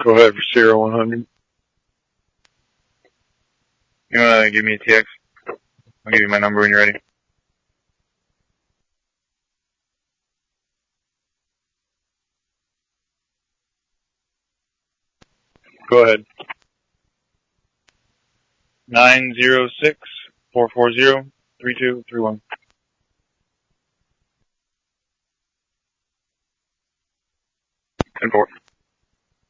Go ahead for Sierra 100. You wanna give me a TX? I'll give you my number when you're ready. Go ahead. 906-440-3231. 10-4.